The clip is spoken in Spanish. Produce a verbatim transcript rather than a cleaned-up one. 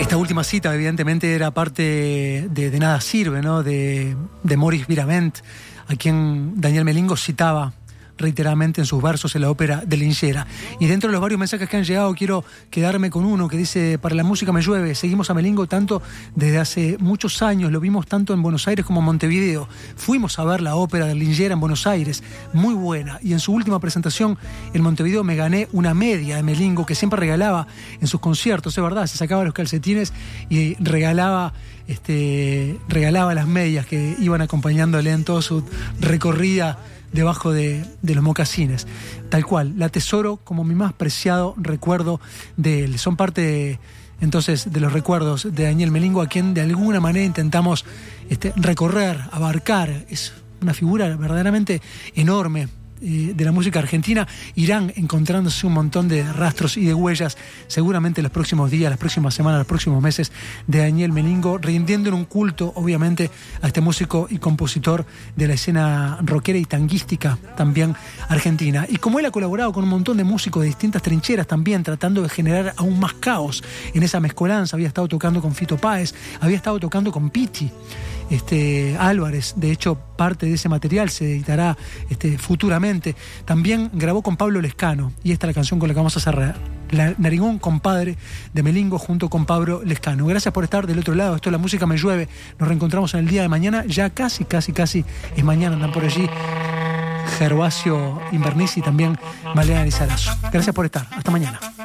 Esta última cita, evidentemente, era parte de, de Nada Sirve, ¿no? De, de Maurice Viravent, a quien Daniel Melingo citaba reiteradamente en sus versos en la ópera de Lingera. Y dentro de los varios mensajes que han llegado, quiero quedarme con uno que dice: para la música me llueve, seguimos a Melingo tanto desde hace muchos años, lo vimos tanto en Buenos Aires como en Montevideo. Fuimos a ver la ópera de Lingera en Buenos Aires, muy buena, y en su última presentación en Montevideo me gané una media de Melingo que siempre regalaba en sus conciertos, es verdad, se sacaba los calcetines y regalaba este, regalaba las medias que iban acompañándole en toda su recorrida debajo de, de los mocasines. Tal cual, la atesoro como mi más preciado recuerdo de él. Son parte de, entonces de los recuerdos de Daniel Melingo, a quien de alguna manera intentamos este, recorrer, abarcar. Es una figura verdaderamente enorme eh, de la música argentina. Irán encontrándose un montón de rastros y de huellas seguramente en los próximos días, las próximas semanas, los próximos meses, de Daniel Melingo, rindiendo en un culto obviamente a este músico y compositor de la escena rockera y tanguística también argentina. Y como él ha colaborado con un montón de músicos de distintas trincheras también, tratando de generar aún más caos en esa mezcolanza, había estado tocando con Fito Páez, había estado tocando con Piti Este, Álvarez. De hecho, parte de ese material se editará este, futuramente. También grabó con Pablo Lescano, y esta es la canción con la que vamos a cerrar: La Narigón Compadre, de Melingo junto con Pablo Lescano. Gracias por estar del otro lado. Esto es La Música Me Llueve. Nos reencontramos en el día de mañana. Ya casi, casi, casi es mañana. Andan por allí Gervasio Invernici y también Malena Lizarazo. Gracias por estar. Hasta mañana.